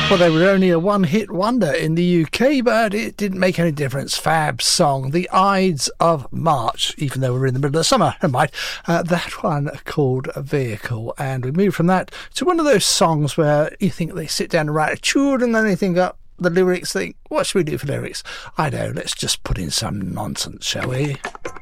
Well, they were only a one-hit wonder in the UK, but it didn't make any difference. Fab's song, The Ides of March, even though we're in the middle of summer, never mind. That one called Vehicle. And we move from that to one of those songs where you think they sit down and write a tune and then they think up the lyrics, think, what should we do for lyrics? I know, let's just put in some nonsense, shall we?